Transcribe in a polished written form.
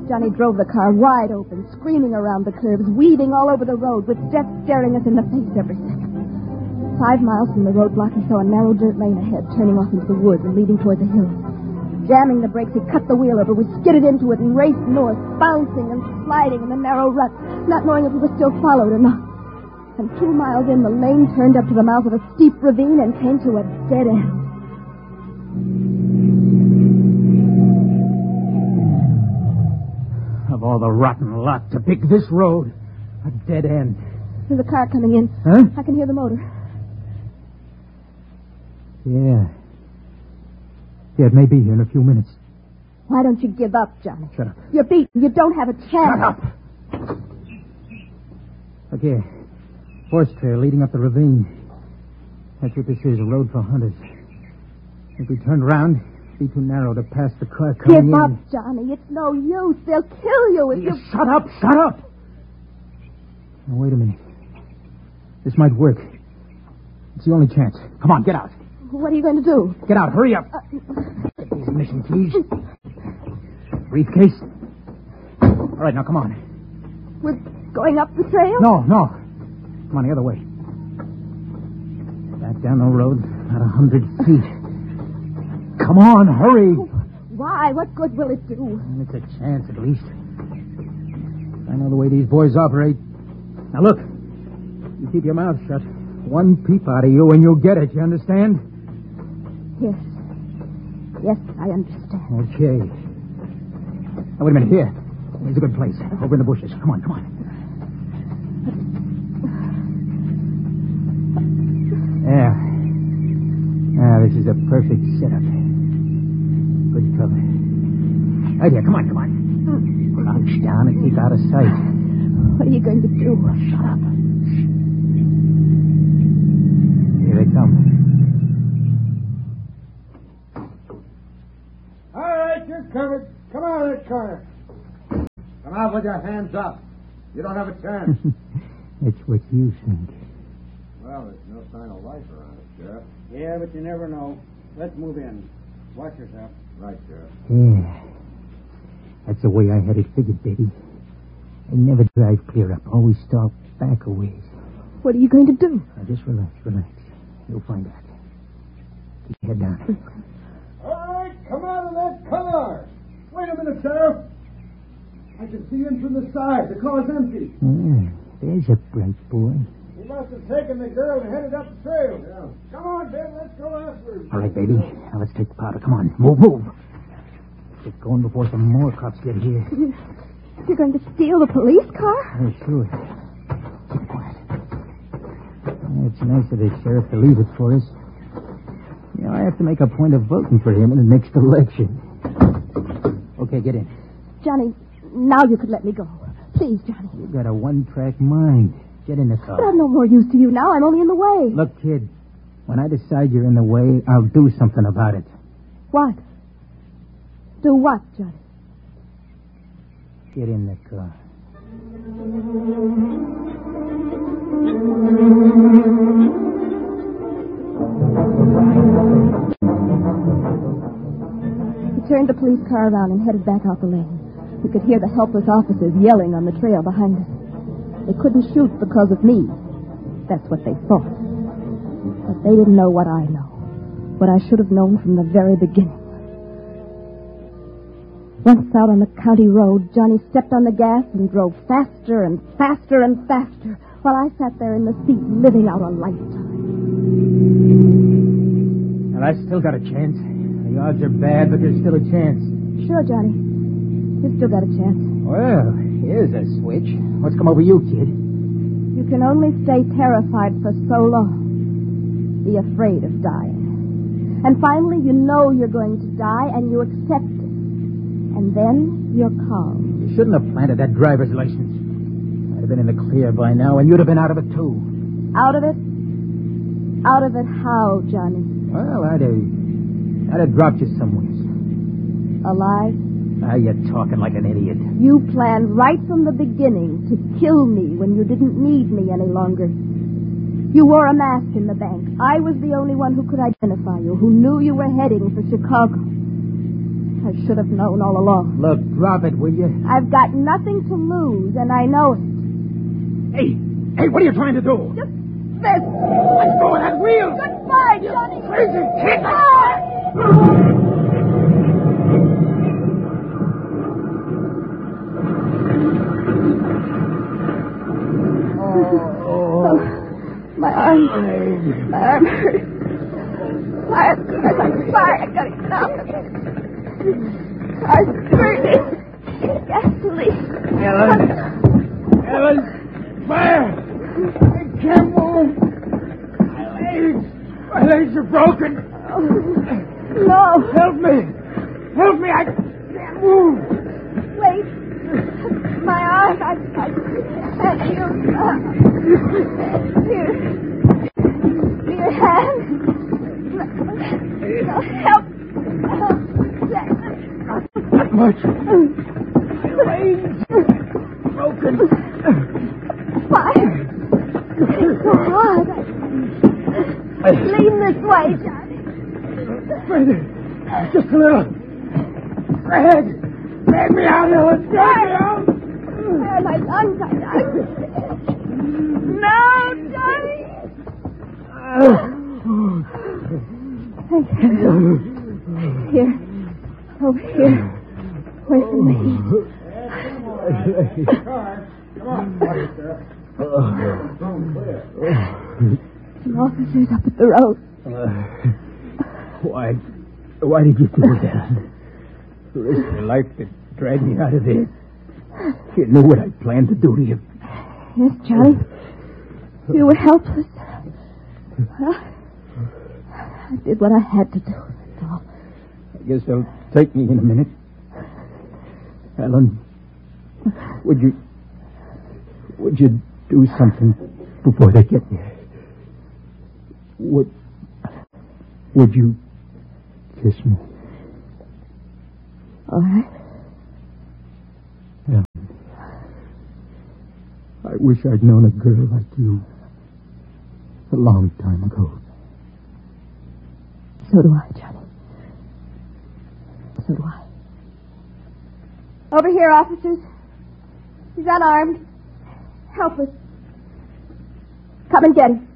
Johnny drove the car wide open, screaming around the curves, weaving all over the road, with death staring us in the face every second. 5 miles from the roadblock, he saw a narrow dirt lane ahead, turning off into the woods and leading toward the hills. Jamming the brakes, he cut the wheel over. We skidded into it and raced north, bouncing and sliding in the narrow rut, not knowing if we were still followed or not. And 2 miles in, the lane turned up to the mouth of a steep ravine and came to a dead end. Of all the rotten lot to pick this road, a dead end. There's a car coming in. Huh? I can hear the motor. Yeah. Yeah, it may be here in a few minutes. Why don't you give up, Johnny? Shut up. You're beaten. You don't have a chance. Shut up! Look here. Horse trail leading up the ravine. That's what this is, a road for hunters. If we turned around, it'd be too narrow to pass the car coming in. Give up, Johnny. It's no use. They'll kill you if you... Shut up! Shut up! Now, wait a minute. This might work. It's the only chance. Come on, get out. What are you going to do? Get out. Hurry up. Get these admission keys. Briefcase. All right, now come on. We're going up the trail? No. Come on, the other way. Back down the road, about 100 feet. Come on, hurry. Why? What good will it do? It's a chance, at least. I know the way these boys operate. Now, look. You keep your mouth shut. One peep out of you and you'll get it, you understand? Yes. Yes, I understand. Okay. Now, wait a minute. Here. Here's a good place. Over in the bushes. Come on. There. Now, this is a perfect setup. Good cover. Right here. Come on. Crouch down and keep out of sight. What are you going to do? Shut up. Here they come. All right, you're covered. Come out of that corner. Come out with your hands up. You don't have a chance. It's what you think. Well, there's no sign of life around it, Sheriff. Yeah, but you never know. Let's move in. Watch yourself. Right, Sheriff. Yeah. That's the way I had it figured, baby. I never drive clear up. Always stop back a ways. What are you going to do? Now, just relax. You'll find out. Keep your head down. All right, come out of that car. Wait a minute, Sheriff. I can see in from the side. The car's empty. Yeah, there's a bright boy. He must have taken the girl and headed up the trail. Yeah. Come on, Ben. Let's go after him. All right, baby. Now let's take the powder. Come on. Move. Get going before some more cops get here. You're going to steal the police car? Oh, sure. Keep quiet. It's nice of the sheriff to leave it for us. You know, I have to make a point of voting for him in the next election. Okay, get in. Johnny, now you could let me go. Please, Johnny. You got a one-track mind. Get in the car. But I'm no more use to you now. I'm only in the way. Look, kid, when I decide you're in the way, I'll do something about it. What? Do what, Johnny? Get in the car. He turned the police car around and headed back out the lane. We could hear the helpless officers yelling on the trail behind us. They couldn't shoot because of me. That's what they thought. But they didn't know what I know. What I should have known from the very beginning. Once out on the county road, Johnny stepped on the gas and drove faster and faster and faster, while I sat there in the seat living out a lifetime. Well, I still got a chance. The odds are bad, but there's still a chance. Sure, Johnny. You've still got a chance. Well, here's a switch. What's come over you, kid? You can only stay terrified for so long. Be afraid of dying. And finally, you know you're going to die, and you accept it. And then you're calm. You shouldn't have planted that driver's license. I'd have been in the clear by now, and you'd have been out of it, too. Out of it? Out of it how, Johnny? Well, I'd have dropped you somewhere. Alive? Now you're talking like an idiot. You planned right from the beginning to kill me when you didn't need me any longer. You wore a mask in the bank. I was the only one who could identify you, who knew you were heading for Chicago. I I should have known all along. Look, drop it, will you? I've got nothing to lose, and I know it. Hey, what are you trying to do? Just this. Let go of that wheel! Goodbye, Johnny. Crazy kid! Oh, my arm hurts. I'm sorry. I gotta get out of it. Car's burning. Gasoline. Ellen! Fire! I can't move! My legs are broken! Oh, no. Help me! I can't move! Wait. My arm. I can't feel. Here. Your hand. No, help. Not much. My legs broken. Fire. It's so hard. Lean this way, Johnny. Further. Just a little. Drag me out, Ellen. Drag me out. Where my lungs are done. No, Johnny. Thank you. Here. Over here. Away from the heat. Come on, sir. Some officers up at the road. Why did you do that? The rest of your life to drag me out of there. You knew what I planned to do to you. Yes, Johnny. You were helpless. Well, I did what I had to do, that's all. I guess they'll take me in a minute. Ellen, would you do something before they get me? Would you kiss me? All right. Ellen, I wish I'd known a girl like you a long time ago. So do I, Johnny. So do I. Over here, officers. He's unarmed. Helpless. Come and get him.